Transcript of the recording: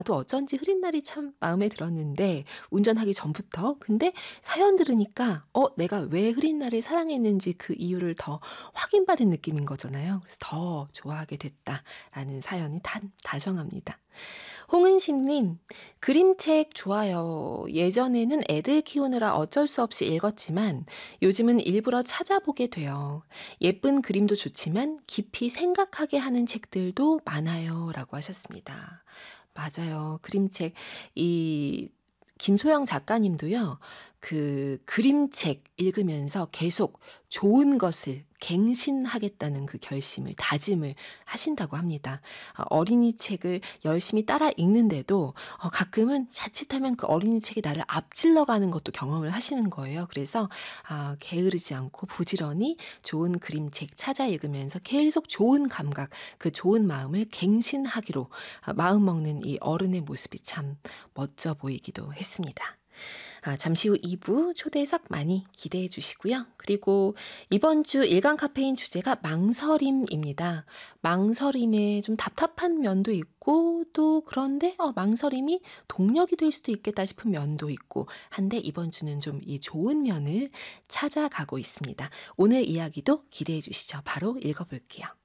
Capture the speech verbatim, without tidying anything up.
또 어쩐지 흐린 날이 참 마음에 들었는데 운전하기 전부터 근데 사연 들으니까 어 내가 왜 흐린 날을 사랑했는지 그 이유를 더 확인받은 느낌인 거잖아요. 그래서 더 좋아하게 됐다라는 사연이 단 다정합니다. 홍은심 님, 그림책 좋아요. 예전에는 애들 키우느라 어쩔 수 없이 읽었지만 요즘은 일부러 찾아보게 돼요. 예쁜 그림도 좋지만 깊이 생각하게 하는 책들도 많아요. 라고 하셨습니다. 맞아요. 그림책, 이 김소영 작가님도요, 그 그림책 읽으면서 계속 좋은 것을 갱신하겠다는 그 결심을, 다짐을 하신다고 합니다. 어, 어린이 책을 열심히 따라 읽는데도 어, 가끔은 자칫하면 그 어린이 책이 나를 앞질러 가는 것도 경험을 하시는 거예요. 그래서 아, 게으르지 않고 부지런히 좋은 그림책 찾아 읽으면서 계속 좋은 감각, 그 좋은 마음을 갱신하기로 아, 마음 먹는 이 어른의 모습이 참 멋져 보이기도 했습니다. 아, 잠시 후 이 부 초대석 많이 기대해 주시고요. 그리고 이번 주 일간 카페인 주제가 망설임입니다. 망설임에 좀 답답한 면도 있고 또 그런데 어, 망설임이 동력이 될 수도 있겠다 싶은 면도 있고 한데 이번 주는 좀 이 좋은 면을 찾아가고 있습니다. 오늘 이야기도 기대해 주시죠. 바로 읽어볼게요.